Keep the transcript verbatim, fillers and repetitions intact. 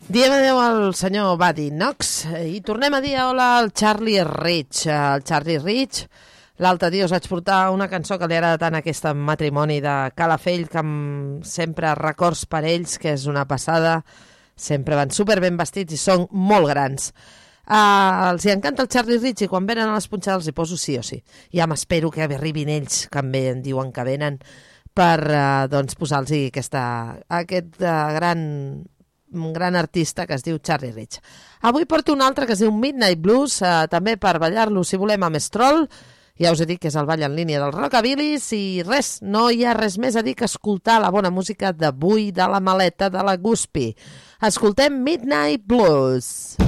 Diem adeu al senyor Buddy Knox i tornem a dir hola al Charlie Rich. El Charlie Rich, l'altre dia us vaig portar una cançó que li agrada tant a aquest matrimoni de Calafell, que amb sempre records per ells, que és una passada. Sempre van super ben vestits i són molt grans. Uh, els hi encanta el Charlie Rich i quan venen a les punxades els hi poso sí o sí. Ja m'espero que arribin ells, que també em diuen que venen, per uh, doncs posar-los aquesta, aquest uh, gran... un gran artista que es diu Charlie Rich. Avui porto un altre que es diu Midnight Blues, eh, també per ballar-lo, si volem, a Mestrol. Ja us he dit que és el ball en línia dels rockabilis i res, no hi ha res més a dir que escoltar la bona música d'avui de la maleta de la Guspi. Escoltem Midnight Blues.